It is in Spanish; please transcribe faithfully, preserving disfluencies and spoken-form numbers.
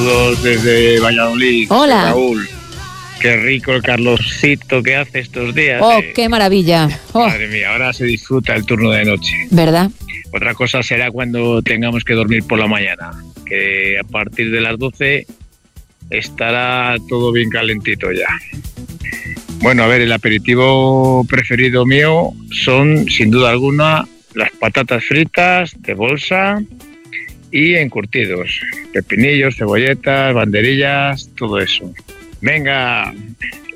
Saludos desde Valladolid. Hola. Raúl. Qué rico el Carlosito que hace estos días. Oh, eh. qué maravilla. Oh. Madre mía, ahora se disfruta el turno de noche. ¿Verdad? Otra cosa será cuando tengamos que dormir por la mañana, que a partir de las doce estará todo bien calentito ya. Bueno, a ver, el aperitivo preferido mío son, sin duda alguna, las patatas fritas de bolsa y encurtidos. Pepinillos, cebolletas, banderillas, todo eso. ¡Venga!